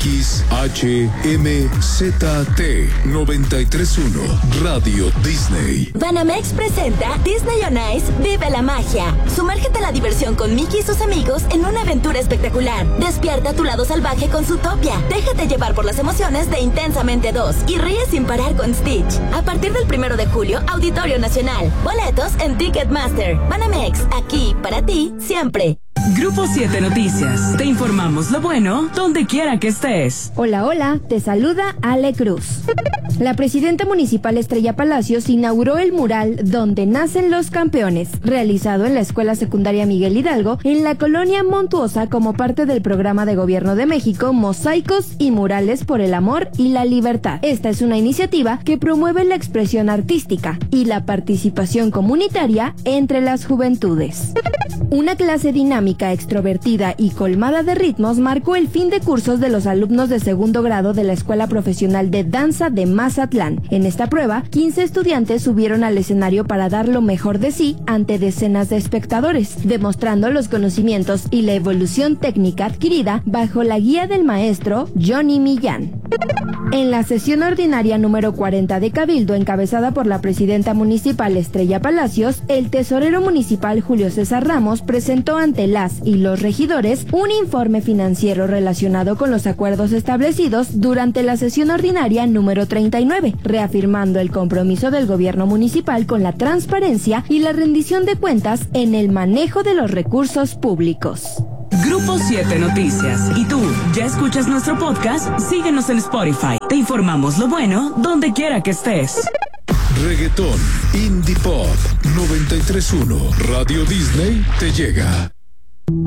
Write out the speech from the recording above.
93.1 Radio Disney. Banamex presenta Disney on Ice Vive la Magia. Sumérgete a la diversión con Mickey y sus amigos en una aventura espectacular. Despierta tu lado salvaje con Zootopia. Déjate llevar por las emociones de Intensamente 2 y ríe sin parar con Stitch. A partir del 1 de julio, Auditorio Nacional. Boletos en Ticketmaster. Banamex, aquí para ti siempre. Grupo 7 Noticias. Te informamos lo bueno donde quiera que estés. Hola, hola, te saluda Ale Cruz. La presidenta municipal Estrella Palacios inauguró el mural Donde nacen los campeones, realizado en la Escuela Secundaria Miguel Hidalgo, en la colonia Montuosa, como parte del programa de Gobierno de México Mosaicos y Murales por el Amor y la Libertad. Esta es una iniciativa que promueve la expresión artística y la participación comunitaria entre las juventudes. Una clase dinámica, extrovertida y colmada de ritmos marcó el fin de cursos de los alumnos de segundo grado de la Escuela Profesional de Danza de Mazatlán. En esta prueba, 15 estudiantes subieron al escenario para dar lo mejor de sí ante decenas de espectadores, demostrando los conocimientos y la evolución técnica adquirida bajo la guía del maestro Johnny Millán. En la sesión ordinaria número 40 de Cabildo, encabezada por la presidenta municipal Estrella Palacios, el tesorero municipal Julio César Ramos presentó ante las y los regidores un informe financiero relacionado con los acuerdos establecidos durante la sesión ordinaria número 39, reafirmando el compromiso del gobierno municipal con la transparencia y la rendición de cuentas en el manejo de los recursos públicos. Grupo 7 Noticias. ¿Y tú, ya escuchas nuestro podcast? Síguenos en Spotify. Te informamos lo bueno donde quiera que estés. Reggaetón, Indie Pop, 93.1 Radio Disney te llega.